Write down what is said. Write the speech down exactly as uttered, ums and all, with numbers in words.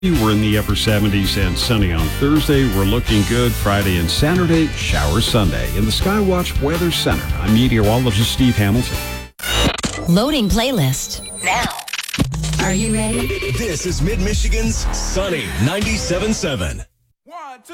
We're in the upper seventies and sunny on Thursday. We're looking good Friday and Saturday. Shower Sunday. In the Skywatch Weather Center, I'm meteorologist Steve Hamilton. Loading playlist now. Are you ready? This is Mid-Michigan's Sunny ninety-seven point seven.